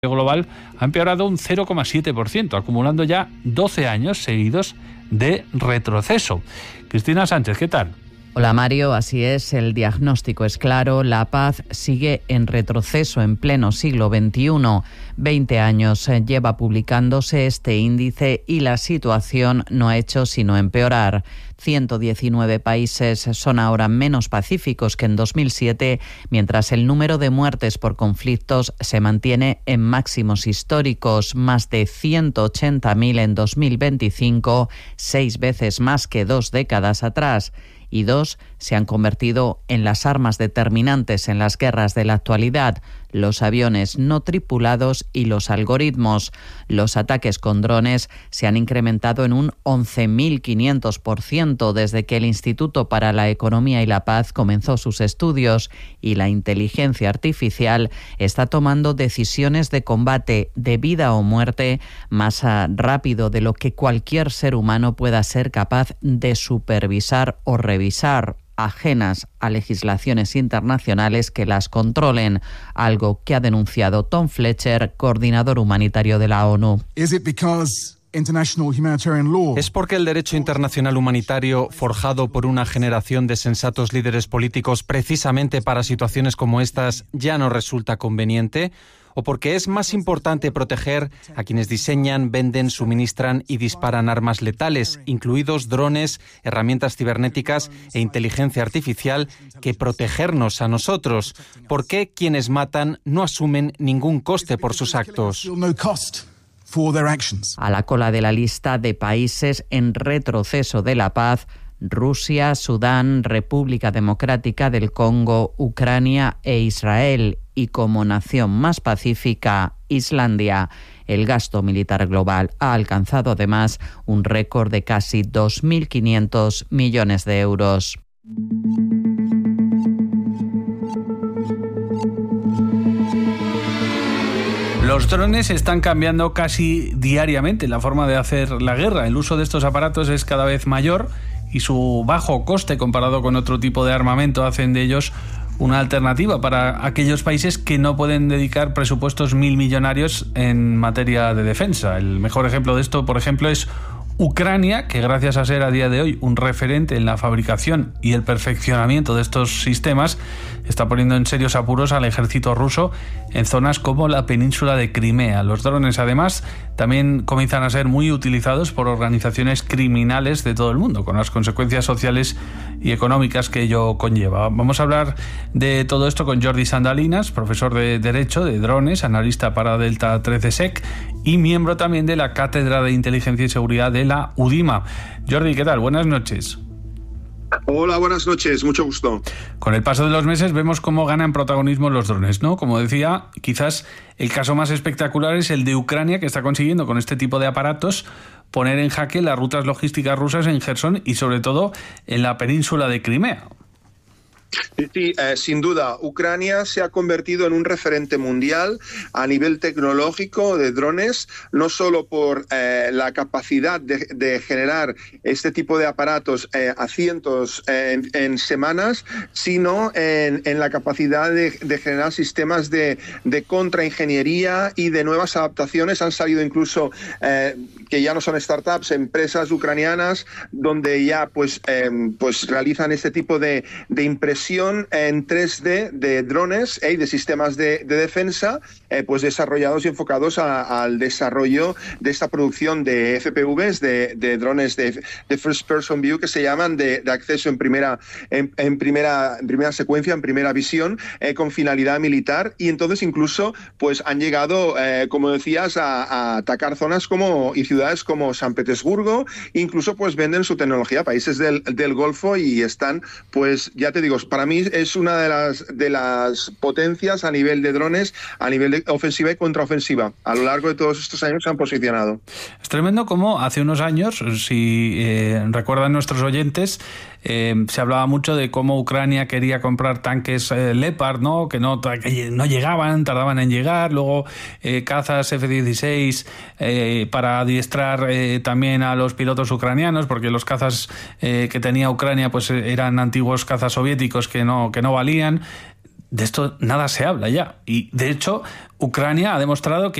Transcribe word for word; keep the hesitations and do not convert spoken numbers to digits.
global ha empeorado un cero coma siete por ciento, acumulando ya doce años seguidos de retroceso. Cristina Sánchez, ¿qué tal? Hola Mario, así es, el diagnóstico es claro, la paz sigue en retroceso en pleno siglo veintiuno. veinte años lleva publicándose este índice y la situación no ha hecho sino empeorar. ciento diecinueve países son ahora menos pacíficos que en dos mil siete, mientras el número de muertes por conflictos se mantiene en máximos históricos, más de ciento ochenta mil en dos mil veinticinco, seis veces más que dos décadas atrás. Y dos se han convertido en las armas determinantes en las guerras de la actualidad: los aviones no tripulados y los algoritmos. Los ataques con drones se han incrementado en un once mil quinientos por ciento desde que el Instituto para la Economía y la Paz comenzó sus estudios, y la inteligencia artificial está tomando decisiones de combate de vida o muerte más rápido de lo que cualquier ser humano pueda ser capaz de supervisar o revisar, ajenas a legislaciones internacionales que las controlen, algo que ha denunciado Tom Fletcher, coordinador humanitario de la ONU. ¿Es porque el derecho internacional humanitario, forjado por una generación de sensatos líderes políticos precisamente para situaciones como estas, ya no resulta conveniente? ¿O porque es más importante proteger a quienes diseñan, venden, suministran y disparan armas letales, incluidos drones, herramientas cibernéticas e inteligencia artificial, que protegernos a nosotros? ¿Por qué quienes matan no asumen ningún coste por sus actos? A la cola de la lista de países en retroceso de la paz, Rusia, Sudán, República Democrática del Congo, Ucrania e Israel, y como nación más pacífica, Islandia. El gasto militar global ha alcanzado además un récord de casi dos mil quinientos millones de euros. Los drones están cambiando casi diariamente la forma de hacer la guerra. El uso de estos aparatos es cada vez mayor y su bajo coste comparado con otro tipo de armamento hacen de ellos una alternativa para aquellos países que no pueden dedicar presupuestos mil millonarios en materia de defensa. El mejor ejemplo de esto, por ejemplo, es Ucrania, que gracias a ser a día de hoy un referente en la fabricación y el perfeccionamiento de estos sistemas, está poniendo en serios apuros al ejército ruso en zonas como la península de Crimea. Los drones, además, también comienzan a ser muy utilizados por organizaciones criminales de todo el mundo, con las consecuencias sociales y económicas que ello conlleva. Vamos a hablar de todo esto con Jordi Sandalinas, profesor de Derecho de Drones, analista para Delta trece Sec y miembro también de la Cátedra de Inteligencia y Seguridad de la UDIMA. Jordi, ¿qué tal? Buenas noches. Hola, buenas noches, mucho gusto. Con el paso de los meses vemos cómo ganan protagonismo los drones, ¿no? Como decía, quizás el caso más espectacular es el de Ucrania, que está consiguiendo con este tipo de aparatos poner en jaque las rutas logísticas rusas en Jersón y sobre todo en la península de Crimea. Sí, eh, sin duda, Ucrania se ha convertido en un referente mundial a nivel tecnológico de drones, no solo por eh, la capacidad de, de generar este tipo de aparatos eh, a cientos eh, en, en semanas, sino en, en la capacidad de, de generar sistemas de, de contraingeniería y de nuevas adaptaciones. Han salido incluso, eh, que ya no son startups, empresas ucranianas, donde ya pues, eh, pues realizan este tipo de, de impresión en tres D de drones y eh, de sistemas de, de defensa eh, pues desarrollados y enfocados a, al desarrollo de esta producción de F P Vs, de, de drones de, de First Person View, que se llaman de, de acceso en primera, en, en, primera, en primera secuencia, en primera visión, eh, con finalidad militar. Y entonces incluso pues han llegado, eh, como decías, a, a atacar zonas como y ciudades como San Petersburgo. Incluso pues venden su tecnología a países del, del Golfo y están, pues ya te digo, para mí es una de las, de las potencias a nivel de drones, a nivel de ofensiva y contraofensiva. A lo largo de todos estos años se han posicionado. Es tremendo como hace unos años, si eh, recuerdan nuestros oyentes, eh, se hablaba mucho de cómo Ucrania quería comprar tanques eh, Leopard, ¿no? Que no, que no llegaban, tardaban en llegar, luego eh, cazas F dieciséis eh, para adiestrar eh, también a los pilotos ucranianos, porque los cazas eh, que tenía Ucrania pues eran antiguos cazas soviéticos que no, que no valían. de esto nada se habla ya. Y de hecho, Ucrania ha demostrado que